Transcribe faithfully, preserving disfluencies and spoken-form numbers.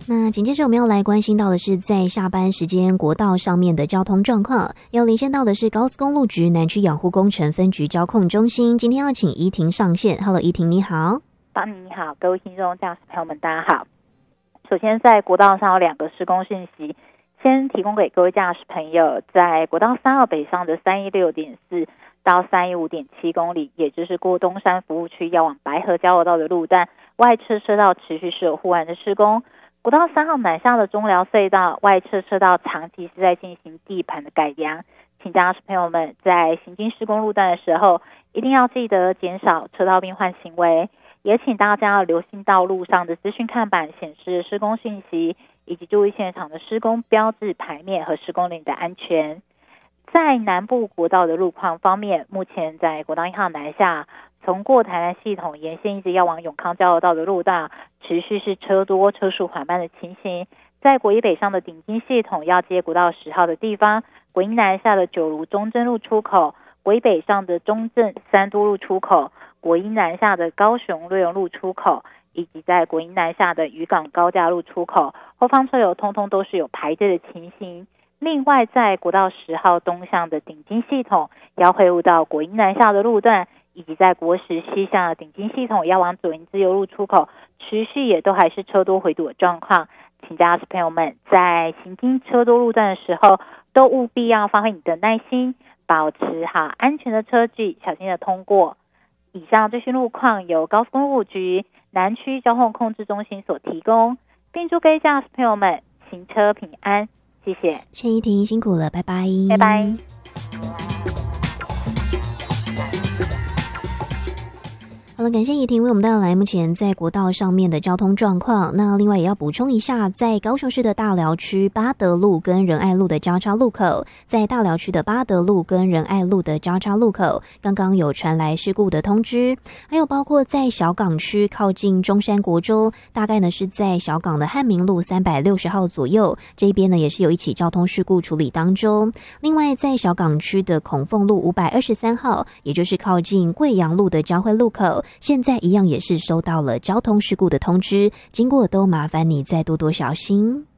那紧接着我们要来关心到的是在下班时间国道上面的交通状况，要连线到的是高速公路局南区养护工程分局交控中心，今天要请怡婷上线。 Hello， 怡婷你好。 邦尼你好，各位听众驾驶朋友们大家好。首先在国道上有两个施工讯息，先提供给各位驾驶朋友，在国道三号北上的 三一六点四 到 三一五点七 公里，也就是过东山服务区要往白河交流道的路段，外侧车道持续是有护栏的施工。国道三号南下的中寮隧道外侧车道长期是在进行地盘的改良，请驾驶朋友们在行经施工路段的时候，一定要记得减少车道变换行为，也请大家要留心道路上的资讯看板显示施工讯息，以及注意现场的施工标志牌面和施工领的安全。在南部国道的路况方面，目前在国道一号南下，从过台南系统沿线一直要往永康交流道的路段，持续是车多车速缓慢的情形。在国一北上的顶金系统要接国道十号的地方，国一南下的九如中正路出口，国一北上的中正三都路出口，国一南下的高雄瑞荣路出口，以及在国一南下的渔港高架路出口，后方车流通通都是有排队的情形。另外在国道十号东向的顶金系统要会晤到国一南下的路段，以及在国十西向的顶金系统要往左营自由路出口，持续也都还是车多回堵的状况。请驾驶朋友们在行经车多路段的时候，都务必要发挥你的耐心，保持好安全的车距，小心的通过。以上最新路况由高速公路局南区交通控制中心所提供，并祝各位驾驶朋友们行车平安，谢谢。 谢怡婷辛苦了，拜拜， 拜拜。 好了，感谢怡婷为我们带来目前在国道上面的交通状况。那另外也要补充一下，在高雄市的大寮区八德路跟仁爱路的交叉路口，在大寮区的八德路跟仁爱路的交叉路口，刚刚有传来事故的通知。还有包括在小港区靠近中山国中，大概呢是在小港的汉民路三百六十号左右，这边呢也是有一起交通事故处理当中。另外在小港区的孔凤路五百二十三号，也就是靠近贵阳路的交汇路口，现在一样也是收到了交通事故的通知，经过都麻烦你再多多小心。